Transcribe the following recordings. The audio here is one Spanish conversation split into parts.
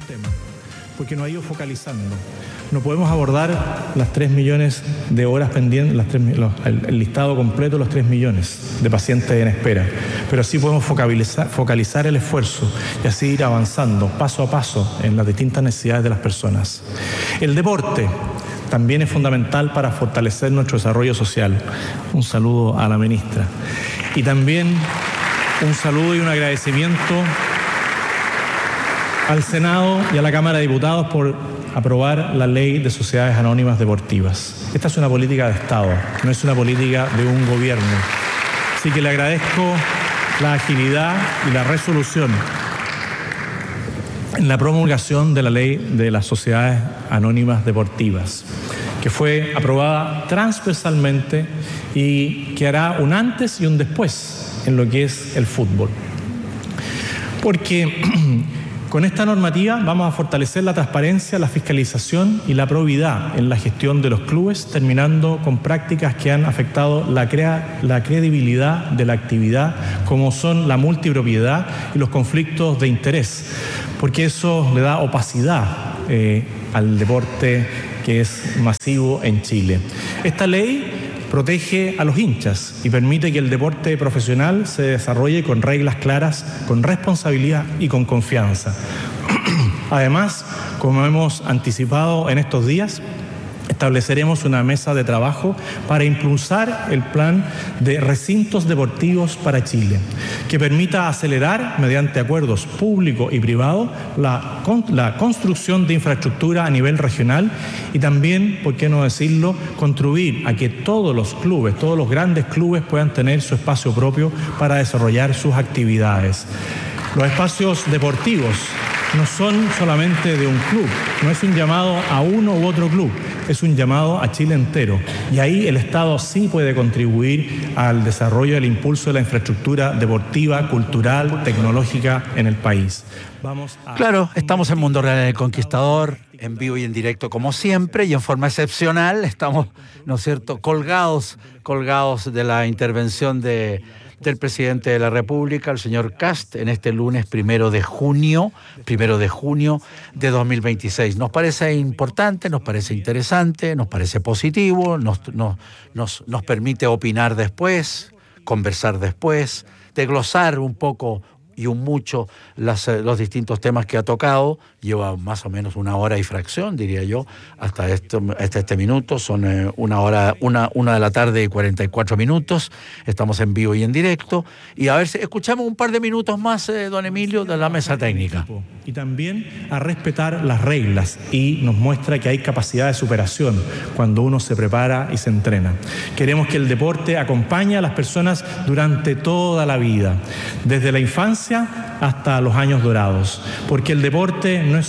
temas, porque nos ha ido focalizando. No podemos abordar las 3 millones de horas pendientes, el listado completo de los 3 millones de pacientes en espera, pero sí podemos focalizar el esfuerzo y así ir avanzando paso a paso en las distintas necesidades de las personas. El deporte también es fundamental para fortalecer nuestro desarrollo social. Un saludo a la ministra. Y también un saludo y un agradecimiento al Senado y a la Cámara de Diputados por aprobar la Ley de Sociedades Anónimas Deportivas. Esta es una política de Estado, no es una política de un gobierno. Así que le agradezco la agilidad y la resolución en la promulgación de la Ley de las Sociedades Anónimas Deportivas, que fue aprobada transversalmente y que hará un antes y un después en lo que es el fútbol. Porque con esta normativa vamos a fortalecer la transparencia, la fiscalización y la probidad en la gestión de los clubes, terminando con prácticas que han afectado la credibilidad de la actividad, como son la multipropiedad y los conflictos de interés, porque eso le da opacidad al deporte que es masivo en Chile. Esta ley protege a los hinchas y permite que el deporte profesional se desarrolle con reglas claras, con responsabilidad y con confianza. Además, como hemos anticipado en estos días, estableceremos una mesa de trabajo para impulsar el plan de recintos deportivos para Chile, que permita acelerar, mediante acuerdos público y privado, la construcción de infraestructura a nivel regional y también, por qué no decirlo, contribuir a que todos los clubes, todos los grandes clubes puedan tener su espacio propio para desarrollar sus actividades. Los espacios deportivos no son solamente de un club, no es un llamado a uno u otro club, es un llamado a Chile entero. Y ahí el Estado sí puede contribuir al desarrollo y al impulso de la infraestructura deportiva, cultural, tecnológica en el país. Claro, estamos en Mundo Real El Conquistador, en vivo y en directo como siempre, y en forma excepcional estamos, ¿no es cierto?, colgados de la intervención del presidente de la República, el señor Kast, en este lunes 1 de junio de 2026. Nos parece importante, nos parece interesante, nos parece positivo, nos permite opinar después, conversar después, desglosar un poco y un mucho los distintos temas que ha tocado. Lleva más o menos 1 hora y fracción, diría yo, hasta este minuto. Son 1 de la tarde y 44 minutos. Estamos en vivo y en directo. Y a ver si escuchamos un par de minutos más, don Emilio, de la mesa técnica. Y también a respetar las reglas, y nos muestra que hay capacidad de superación cuando uno se prepara y se entrena. Queremos que el deporte acompañe a las personas durante toda la vida, desde la infancia hasta los años dorados, porque el deporte no es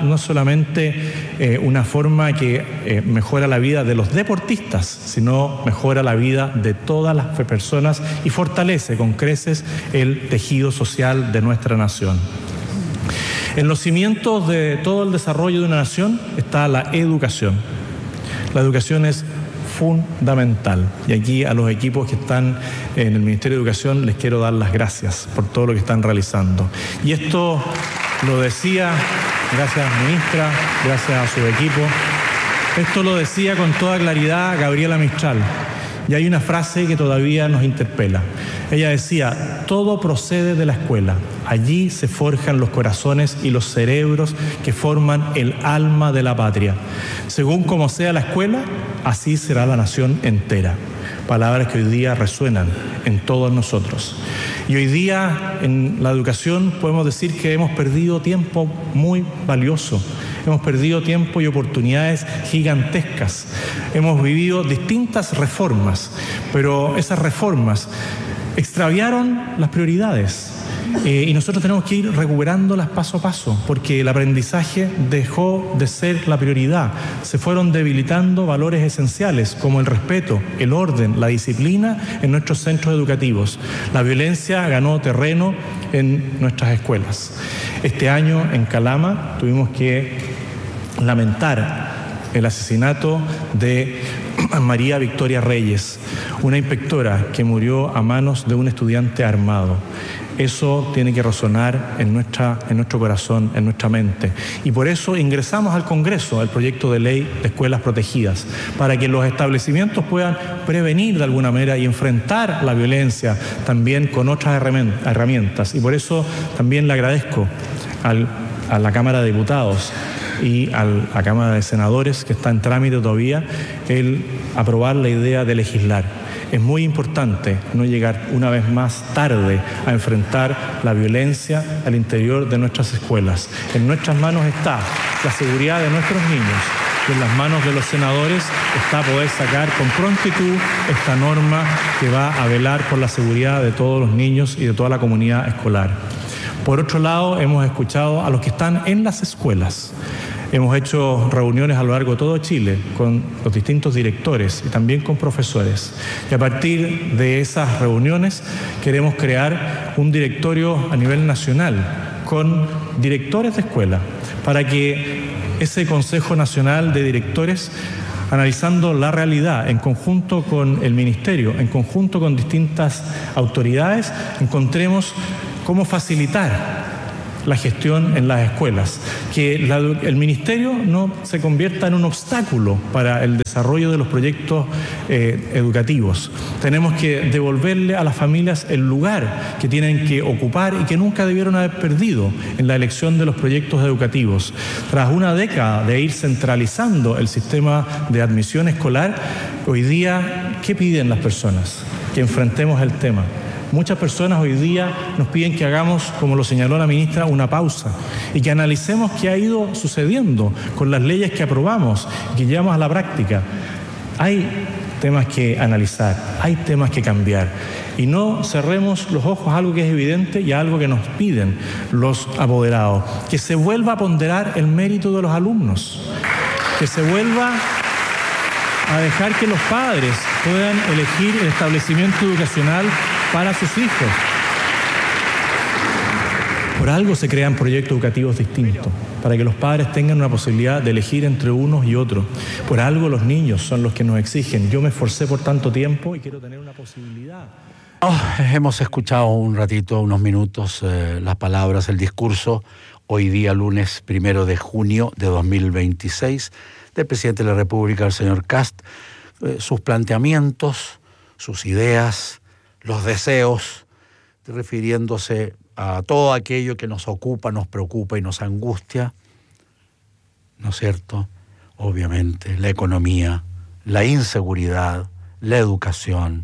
solamente una forma que mejora la vida de los deportistas, sino mejora la vida de todas las personas y fortalece con creces el tejido social de nuestra nación. En los cimientos de todo el desarrollo de una nación está la educación. La educación es fundamental. Y aquí a los equipos que están en el Ministerio de Educación les quiero dar las gracias por todo lo que están realizando. Y esto lo decía, gracias ministra, gracias a su equipo, esto lo decía con toda claridad Gabriela Mistral. Y hay una frase que todavía nos interpela. Ella decía: todo procede de la escuela. Allí se forjan los corazones y los cerebros que forman el alma de la patria. Según como sea la escuela, así será la nación entera. Palabras que hoy día resuenan en todos nosotros. Y hoy día en la educación podemos decir que hemos perdido tiempo muy valioso. Hemos perdido tiempo y oportunidades gigantescas. Hemos vivido distintas reformas, pero esas reformas extraviaron las prioridades. Y nosotros tenemos que ir recuperándolas paso a paso, porque el aprendizaje dejó de ser la prioridad. Se fueron debilitando valores esenciales como el respeto, el orden, la disciplina en nuestros centros educativos. La violencia ganó terreno en nuestras escuelas. Este año en Calama tuvimos que lamentar el asesinato de María Victoria Reyes, una inspectora que murió a manos de un estudiante armado. eso tiene que resonar en nuestro corazón, en nuestra mente. Y por eso ingresamos al Congreso el proyecto de ley de escuelas protegidas, para que los establecimientos puedan prevenir de alguna manera y enfrentar la violencia también con otras herramientas. Y por eso también le agradezco a la Cámara de Diputados y a la Cámara de Senadores, que está en trámite todavía, el aprobar la idea de legislar. Es muy importante no llegar una vez más tarde a enfrentar la violencia al interior de nuestras escuelas. En nuestras manos está la seguridad de nuestros niños y en las manos de los senadores está poder sacar con prontitud esta norma que va a velar por la seguridad de todos los niños y de toda la comunidad escolar. Por otro lado, hemos escuchado a los que están en las escuelas. Hemos hecho reuniones a lo largo de todo Chile con los distintos directores y también con profesores. Y a partir de esas reuniones queremos crear un directorio a nivel nacional con directores de escuela para que ese Consejo Nacional de Directores, analizando la realidad en conjunto con el Ministerio, en conjunto con distintas autoridades, encontremos cómo facilitar la gestión en las escuelas, que el Ministerio no se convierta en un obstáculo para el desarrollo de los proyectos educativos. Tenemos que devolverle a las familias el lugar que tienen que ocupar y que nunca debieron haber perdido en la elección de los proyectos educativos. Tras una década de ir centralizando el sistema de admisión escolar, hoy día, ¿qué piden las personas? Que enfrentemos el tema. Muchas personas hoy día nos piden que hagamos, como lo señaló la ministra, una pausa y que analicemos qué ha ido sucediendo con las leyes que aprobamos y que llevamos a la práctica. Hay temas que analizar, hay temas que cambiar y no cerremos los ojos a algo que es evidente y a algo que nos piden los apoderados. Que se vuelva a ponderar el mérito de los alumnos, que se vuelva a dejar que los padres puedan elegir el establecimiento educacional para sus hijos. Por algo se crean proyectos educativos distintos, para que los padres tengan una posibilidad de elegir entre unos y otros. Por algo los niños son los que nos exigen. Yo me esforcé por tanto tiempo y quiero tener una posibilidad. Hemos escuchado un ratito, unos minutos, las palabras, el discurso, hoy día lunes 1 de junio de 2026, del presidente de la República, el señor Kast, sus planteamientos, sus ideas, los deseos, refiriéndose a todo aquello que nos ocupa, nos preocupa y nos angustia, ¿no es cierto? Obviamente, la economía, la inseguridad, la educación,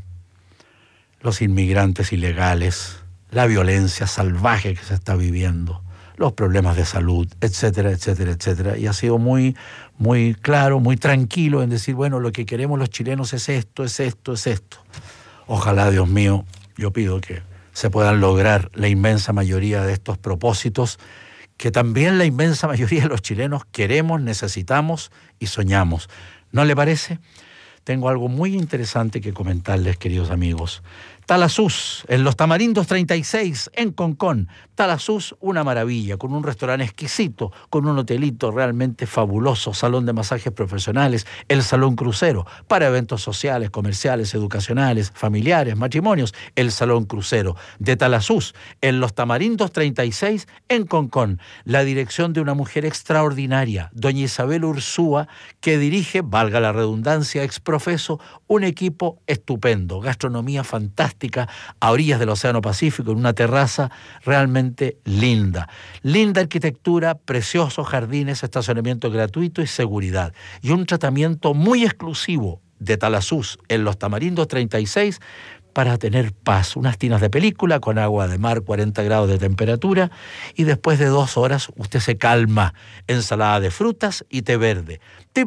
los inmigrantes ilegales, la violencia salvaje que se está viviendo, los problemas de salud, etcétera, etcétera, etcétera. Y ha sido muy claro, muy tranquilo en decir, bueno, lo que queremos los chilenos es esto, es esto, es esto. Ojalá, Dios mío, yo pido que se puedan lograr la inmensa mayoría de estos propósitos que también la inmensa mayoría de los chilenos queremos, necesitamos y soñamos. ¿No le parece? Tengo algo muy interesante que comentarles, queridos amigos. Talasús, en Los Tamarindos 36, en Concón. Talasús, una maravilla, con un restaurante exquisito, con un hotelito realmente fabuloso, salón de masajes profesionales, el Salón Crucero, para eventos sociales, comerciales, educacionales, familiares, matrimonios, el Salón Crucero. De Talasús, en Los Tamarindos 36, en Concón. La dirección de una mujer extraordinaria, doña Isabel Ursúa, que dirige, valga la redundancia, exprofeso, un equipo estupendo, gastronomía fantástica, a orillas del Océano Pacífico, en una terraza realmente linda. Linda arquitectura, preciosos jardines, estacionamiento gratuito y seguridad. Y un tratamiento muy exclusivo de Talasús en Los Tamarindos 36 para tener paz. Unas tinas de película con agua de mar, 40 grados de temperatura, y después de 2 horas usted se calma. Ensalada de frutas y té verde.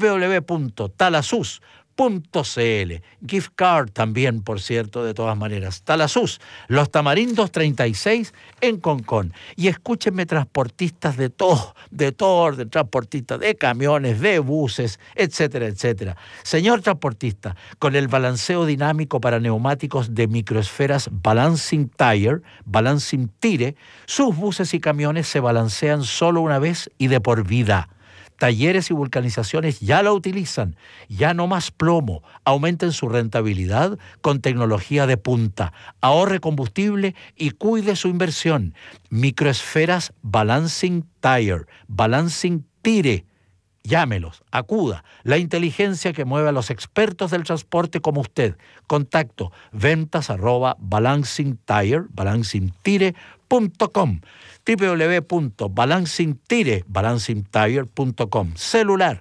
www.talasús.cl. Gift card también, por cierto, de todas maneras. Talasús, Los Tamarindos 36 en Concón. Y escúchenme, transportistas de todo orden, transportistas de camiones, de buses, etcétera, etcétera. Señor transportista, con el balanceo dinámico para neumáticos de microesferas Balancing Tire, sus buses y camiones se balancean solo una vez y de por vida. Talleres y Vulcanizaciones ya lo utilizan. Ya no más plomo. Aumenten su rentabilidad con tecnología de punta. Ahorre combustible y cuide su inversión. Microesferas Balancing Tire. Balancing Tire. Llámelos, acuda. La inteligencia que mueve a los expertos del transporte como usted. Contacto ventas@balancingtire.com www.balancingtire.com. Celular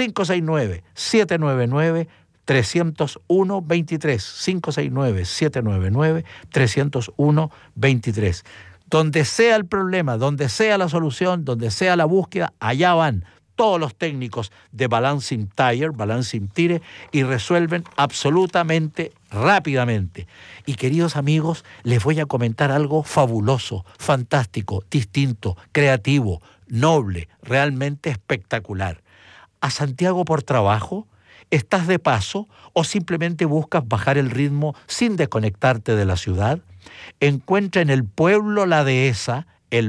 569-799-301-23 569-799-301-23. Donde sea el problema, donde sea la solución, donde sea la búsqueda, allá van todos los técnicos de Balancing Tire, y resuelven absolutamente rápidamente. Y queridos amigos, les voy a comentar algo fabuloso, fantástico, distinto, creativo, noble, realmente espectacular. ¿A Santiago por trabajo? ¿Estás de paso o simplemente buscas bajar el ritmo sin desconectarte de la ciudad? Encuentra en el pueblo La Dehesa,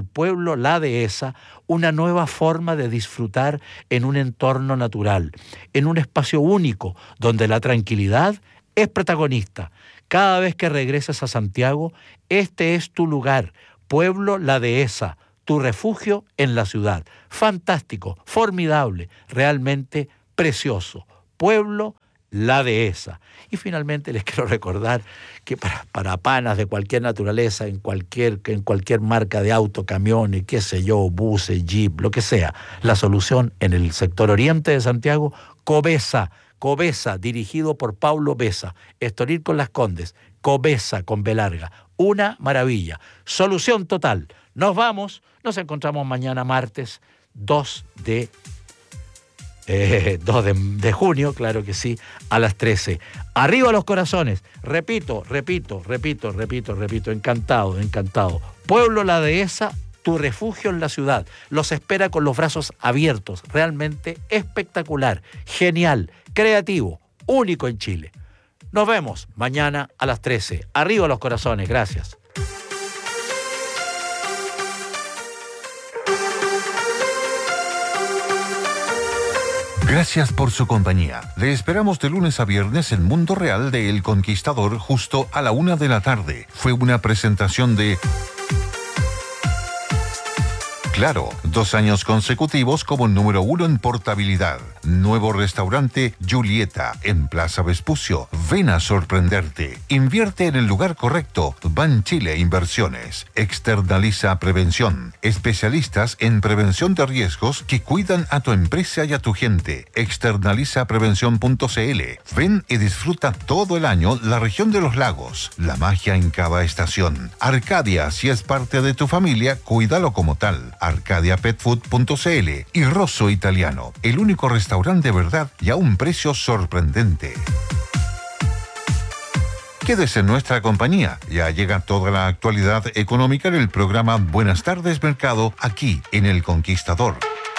una nueva forma de disfrutar en un entorno natural, en un espacio único donde la tranquilidad es protagonista. Cada vez que regreses a Santiago, este es tu lugar, Pueblo La Dehesa, tu refugio en la ciudad. Fantástico, formidable, realmente precioso. Pueblo La Dehesa. Y finalmente les quiero recordar que para panas de cualquier naturaleza, en cualquier marca de auto, camiones, qué sé yo, buses, jeep, lo que sea, la solución en el sector oriente de Santiago, Covesa, dirigido por Paulo Besa, Estoril con Las Condes, Covesa con B larga, una maravilla, solución total. Nos vamos, nos encontramos mañana martes 2 de junio, claro que sí, a las 13. Arriba los corazones. Repito, encantado. Pueblo La Dehesa, tu refugio en la ciudad. Los espera con los brazos abiertos. Realmente espectacular, genial, creativo, único en Chile. Nos vemos mañana a las 13. Arriba los corazones. Gracias. Gracias por su compañía. Le esperamos de lunes a viernes en Mundo Real de El Conquistador justo a la 1 de la tarde. Fue una presentación de Claro, 2 años consecutivos como número 1 en portabilidad. Nuevo restaurante Julieta en Plaza Vespucio. Ven a sorprenderte. Invierte en el lugar correcto. Banchile Inversiones. Externaliza Prevención. Especialistas en prevención de riesgos que cuidan a tu empresa y a tu gente. Externalizaprevención.cl. Ven y disfruta todo el año la región de los lagos. La magia en cada estación. Arcadia, si es parte de tu familia, cuídalo como tal. ArcadiaPetFood.cl y Rosso Italiano, el único restaurante de verdad y a un precio sorprendente. Quédese en nuestra compañía. Ya llega toda la actualidad económica en el programa Buenas tardes Mercado, aquí en El Conquistador.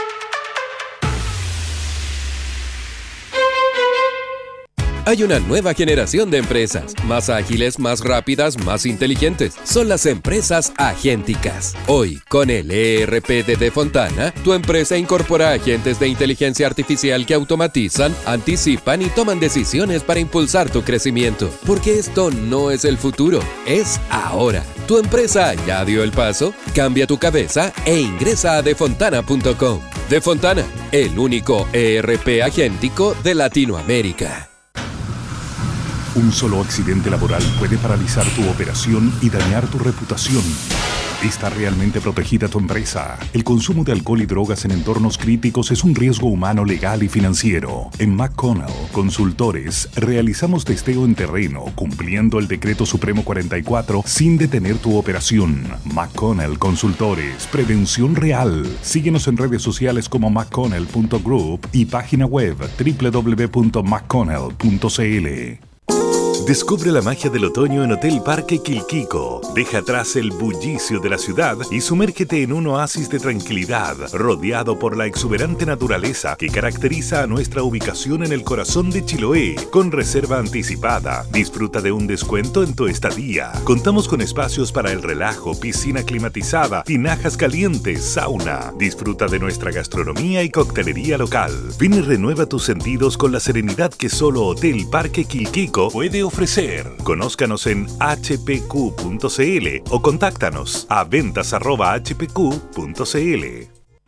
Hay una nueva generación de empresas, más ágiles, más rápidas, más inteligentes. Son las empresas agénticas. Hoy, con el ERP de Defontana, tu empresa incorpora agentes de inteligencia artificial que automatizan, anticipan y toman decisiones para impulsar tu crecimiento. Porque esto no es el futuro, es ahora. ¿Tu empresa ya dio el paso? Cambia tu cabeza e ingresa a defontana.com. Defontana, el único ERP agéntico de Latinoamérica. Un solo accidente laboral puede paralizar tu operación y dañar tu reputación. ¿Está realmente protegida tu empresa? El consumo de alcohol y drogas en entornos críticos es un riesgo humano, legal y financiero. En McConnell Consultores realizamos testeo en terreno cumpliendo el Decreto Supremo 44 sin detener tu operación. McConnell Consultores, prevención real. Síguenos en redes sociales como mcconnell.group y página web www.mcconnell.cl. Descubre la magia del otoño en Hotel Parque Quilquico. Deja atrás el bullicio de la ciudad y sumérgete en un oasis de tranquilidad, rodeado por la exuberante naturaleza que caracteriza a nuestra ubicación en el corazón de Chiloé. Con reserva anticipada, disfruta de un descuento en tu estadía. Contamos con espacios para el relajo, piscina climatizada, tinajas calientes, sauna. Disfruta de nuestra gastronomía y coctelería local. Ven y renueva tus sentidos con la serenidad que solo Hotel Parque Quilquico puede ofrecer. Conózcanos en hpq.cl o contáctanos a ventas@hpq.cl.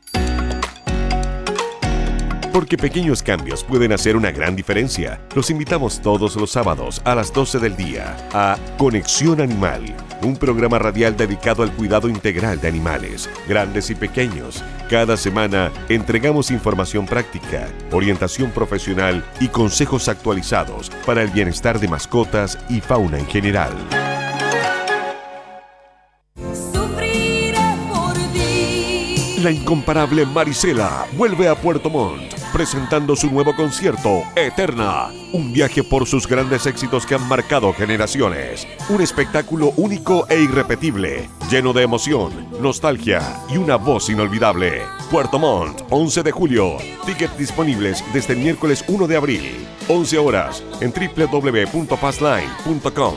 Porque pequeños cambios pueden hacer una gran diferencia. Los invitamos todos los sábados a las 12 del día a Conexión Animal, un programa radial dedicado al cuidado integral de animales, grandes y pequeños. Cada semana entregamos información práctica, orientación profesional y consejos actualizados para el bienestar de mascotas y fauna en general. La incomparable Marisela vuelve a Puerto Montt, presentando su nuevo concierto, Eterna. Un viaje por sus grandes éxitos que han marcado generaciones. Un espectáculo único e irrepetible, lleno de emoción, nostalgia y una voz inolvidable. Puerto Montt, 11 de julio. Tickets disponibles desde el miércoles 1 de abril. 11 horas en www.passline.com.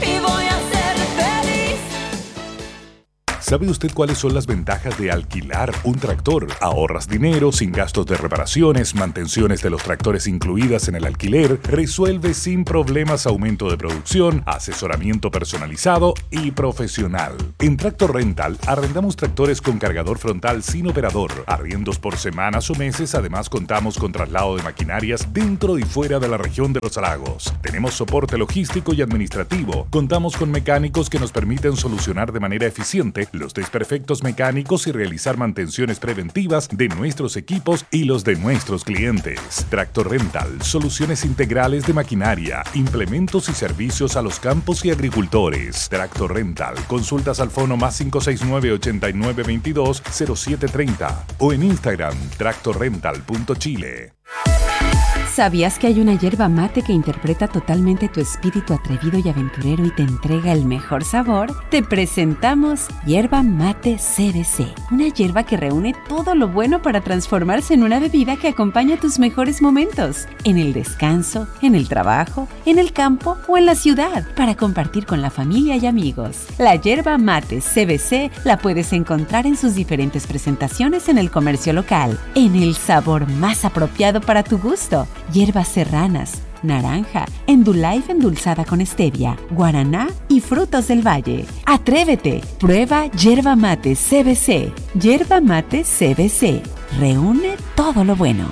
¿Sabe usted cuáles son las ventajas de alquilar un tractor? Ahorras dinero sin gastos de reparaciones, mantenciones de los tractores incluidas en el alquiler, resuelve sin problemas aumento de producción, asesoramiento personalizado y profesional. En Tractor Rental arrendamos tractores con cargador frontal sin operador, arriendos por semanas o meses. Además contamos con traslado de maquinarias dentro y fuera de la región de los lagos. Tenemos soporte logístico y administrativo. Contamos con mecánicos que nos permiten solucionar de manera eficiente los desperfectos mecánicos y realizar mantenciones preventivas de nuestros equipos y los de nuestros clientes. Tractor Rental, soluciones integrales de maquinaria, implementos y servicios a los campos y agricultores. Tractor Rental, consultas al fono +569 8922 0730 o en Instagram tractorrental.chile. ¿Sabías que hay una yerba mate que interpreta totalmente tu espíritu atrevido y aventurero y te entrega el mejor sabor? Te presentamos Yerba Mate CBC, una yerba que reúne todo lo bueno para transformarse en una bebida que acompaña tus mejores momentos, en el descanso, en el trabajo, en el campo o en la ciudad, para compartir con la familia y amigos. La Yerba Mate CBC la puedes encontrar en sus diferentes presentaciones en el comercio local, en el sabor más apropiado para tu gusto. Hierbas serranas, naranja, Endullife endulzada con stevia, guaraná y frutos del valle. ¡Atrévete! Prueba Yerba Mate CBC. Yerba Mate CBC. Reúne todo lo bueno.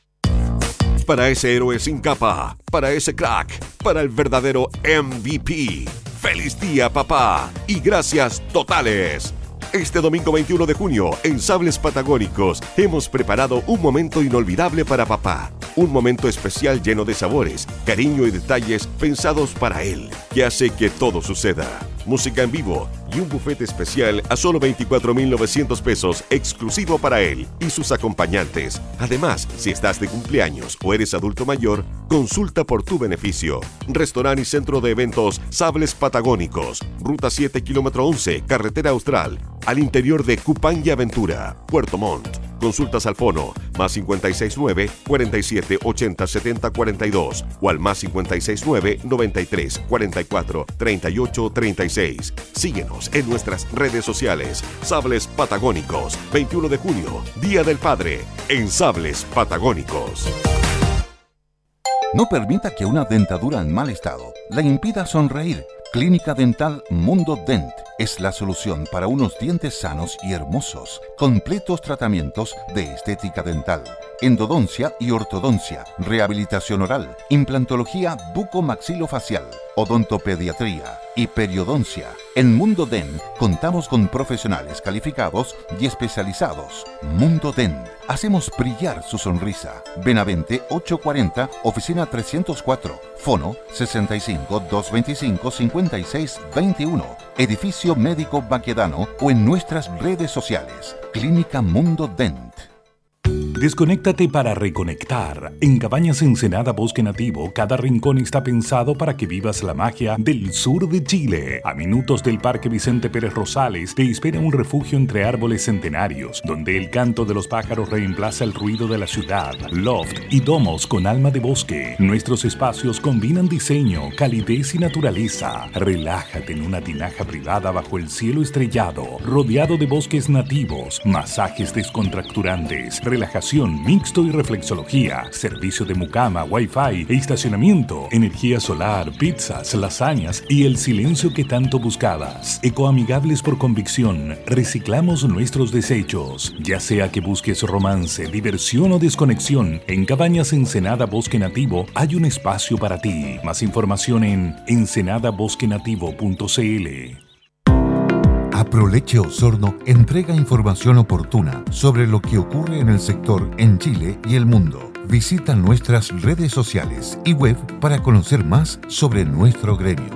Para ese héroe sin capa, para ese crack, para el verdadero MVP. ¡Feliz día, papá! Y gracias totales. Este domingo 21 de junio, en Sables Patagónicos, hemos preparado un momento inolvidable para papá. Un momento especial lleno de sabores, cariño y detalles pensados para él, que hace que todo suceda. Música en vivo y un buffet especial a solo 24,900 pesos, exclusivo para él y sus acompañantes. Además, si estás de cumpleaños o eres adulto mayor, consulta por tu beneficio. Restaurante y centro de eventos Sables Patagónicos, Ruta 7, kilómetro 11, Carretera Austral, al interior de Cupán y Aventura, Puerto Montt. Consultas al fono +569 47 80 70 42 o al +569 93 44 38 36. Síguenos en nuestras redes sociales. Sables Patagónicos, 21 de junio, Día del Padre, en Sables Patagónicos. No permita que una dentadura en mal estado le impida sonreír. Clínica Dental Mundo Dent es la solución para unos dientes sanos y hermosos. Completos tratamientos de estética dental, endodoncia y ortodoncia, rehabilitación oral, implantología bucomaxilofacial, odontopediatría y periodoncia. En Mundo Dent contamos con profesionales calificados y especializados. Mundo Dent. Hacemos brillar su sonrisa. Benavente 840, oficina 304, fono 65 225 56 21, edificio médico Baquedano o en nuestras redes sociales. Clínica Mundo Dent. Desconéctate para reconectar. En Cabañas Ensenada Bosque Nativo, cada rincón está pensado para que vivas la magia del sur de Chile. A minutos del Parque Vicente Pérez Rosales te espera un refugio entre árboles centenarios, donde el canto de los pájaros reemplaza el ruido de la ciudad. Loft y domos con alma de bosque. Nuestros espacios combinan diseño, calidez y naturaleza. Relájate en una tinaja privada bajo el cielo estrellado, rodeado de bosques nativos, masajes descontracturantes, relajación mixto y reflexología, servicio de mucama, wifi e estacionamiento, energía solar, pizzas, lasañas y el silencio que tanto buscabas. Ecoamigables por convicción, reciclamos nuestros desechos. Ya sea que busques romance, diversión o desconexión, en Cabañas Ensenada Bosque Nativo hay un espacio para ti. Más información en ensenadabosquenativo.cl. Aproleche Osorno entrega información oportuna sobre lo que ocurre en el sector en Chile y el mundo. Visita nuestras redes sociales y web para conocer más sobre nuestro gremio.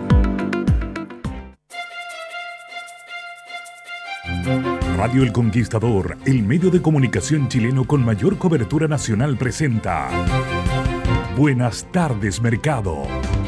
Radio El Conquistador, el medio de comunicación chileno con mayor cobertura nacional, presenta Buenas tardes, Mercado.